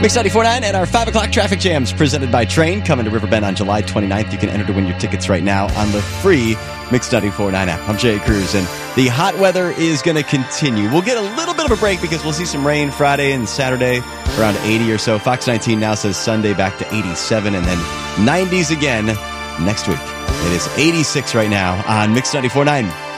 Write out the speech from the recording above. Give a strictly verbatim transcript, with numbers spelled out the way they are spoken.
Mix ninety-four point nine and our five o'clock traffic jams presented by Train coming to Riverbend on July twenty-ninth. You can enter to win your tickets right now on the free Mix ninety-four point nine app. I'm Jay Cruz, and the hot weather is going to continue. We'll get a little bit of a break because we'll see some rain Friday and Saturday, around eighty or so. Fox nineteen now says Sunday back to eighty-seven and then nineties again next week. It is eighty-six right now on Mix ninety-four point nine.